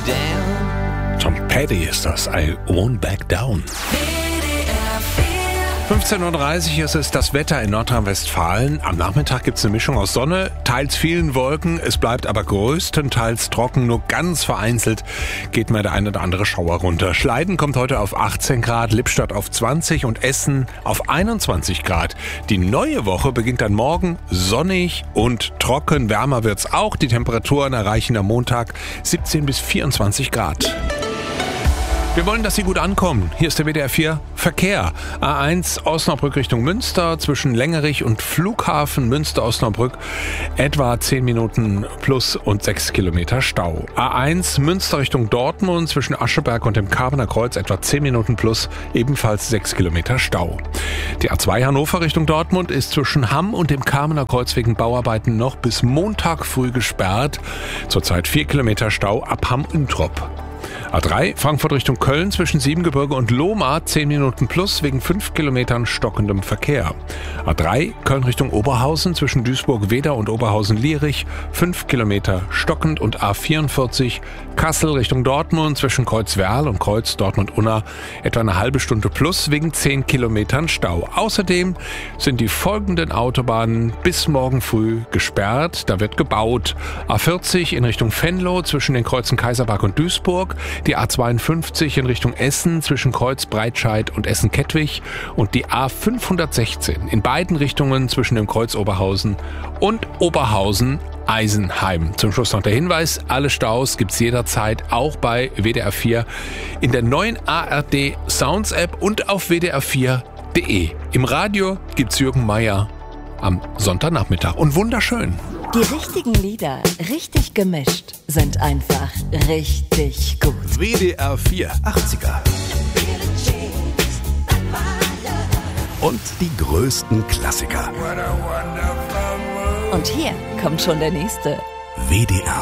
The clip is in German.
down. Tom Petty ist das, I Won't Back Down. 15.30 Uhr ist es das Wetter in Nordrhein-Westfalen. Am Nachmittag gibt es eine Mischung aus Sonne, teils vielen Wolken. Es bleibt aber größtenteils trocken, nur ganz vereinzelt geht mal der eine oder andere Schauer runter. Schleiden kommt heute auf 18 Grad, Lippstadt auf 20 und Essen auf 21 Grad. Die neue Woche beginnt dann morgen sonnig und trocken. Wärmer wird's auch. Die Temperaturen erreichen am Montag 17 bis 24 Grad. Wir wollen, dass Sie gut ankommen. Hier ist der WDR 4 Verkehr. A1 Osnabrück Richtung Münster zwischen Längerich und Flughafen Münster-Osnabrück etwa 10 Minuten plus und 6 Kilometer Stau. A1 Münster Richtung Dortmund zwischen Ascheberg und dem Karbener Kreuz etwa 10 Minuten plus ebenfalls 6 Kilometer Stau. Die A2 Hannover Richtung Dortmund ist zwischen Hamm und dem Karbener Kreuz wegen Bauarbeiten noch bis Montag früh gesperrt. Zurzeit 4 Kilometer Stau ab Hamm-Üntrop. A3 Frankfurt Richtung Köln zwischen Siebengebirge und Lohmar 10 Minuten plus wegen 5 Kilometern stockendem Verkehr. A3 Köln Richtung Oberhausen zwischen Duisburg-Wedau und Oberhausen-Lierich 5 Kilometer stockend und A44 Kassel Richtung Dortmund zwischen Kreuzwerl und Kreuz Dortmund-Unna etwa eine halbe Stunde plus wegen 10 Kilometern Stau. Außerdem sind die folgenden Autobahnen bis morgen früh gesperrt. Da wird gebaut. A40 in Richtung Venlo zwischen den Kreuzen Kaiserberg und Duisburg. Die A52 in Richtung Essen zwischen Kreuz Breitscheid und Essen-Kettwig und die A516 in beiden Richtungen zwischen dem Kreuz Oberhausen und Oberhausen-Eisenheim. Zum Schluss noch der Hinweis, alle Staus gibt's jederzeit auch bei WDR 4 in der neuen ARD Sounds App und auf wdr4.de. Im Radio gibt's Jürgen Meier am Sonntagnachmittag und wunderschön. Die richtigen Lieder, richtig gemischt, sind einfach richtig gut. WDR 4 80er. Und die größten Klassiker. Und hier kommt schon der nächste. WDR